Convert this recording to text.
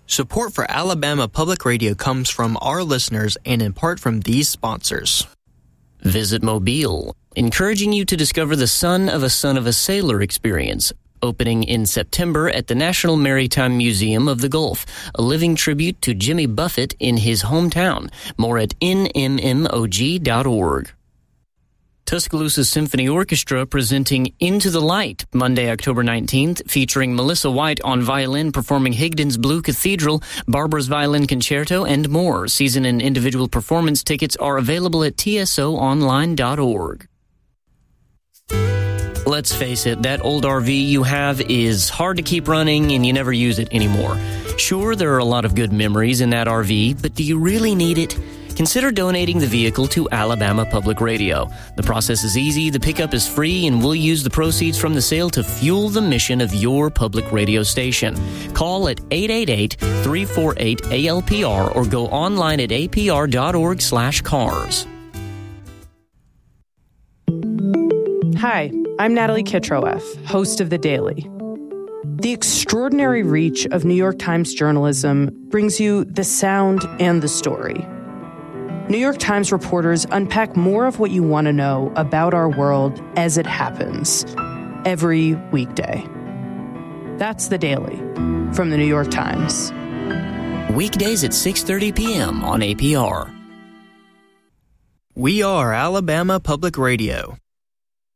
Support for Alabama Public Radio comes from our listeners and in part from these sponsors. Visit Mobile, encouraging you to discover the Son of a Sailor experience, opening in September at the National Maritime Museum of the Gulf, a living tribute to Jimmy Buffett in his hometown. More at nmmog.org. Tuscaloosa Symphony Orchestra presenting Into the Light, Monday, October 19th, featuring Melissa White on violin performing Higdon's Blue Cathedral, Barbara's Violin Concerto, and more. Season and individual performance tickets are available at tsoonline.org. Let's face it, that old RV you have is hard to keep running and you never use it anymore. Sure, there are a lot of good memories in that RV, but do you really need it? Consider donating the vehicle to Alabama Public Radio. The process is easy, the pickup is free, and we'll use the proceeds from the sale to fuel the mission of your public radio station. Call at 888-348-ALPR or go online at apr.org/cars. Hi, I'm Natalie Kitroeff, host of The Daily. The extraordinary reach of New York Times journalism brings you the sound and the story. New York Times reporters unpack more of what you want to know about our world as it happens every weekday. That's The Daily from The New York Times. Weekdays at 6:30 p.m. on APR. We are Alabama Public Radio.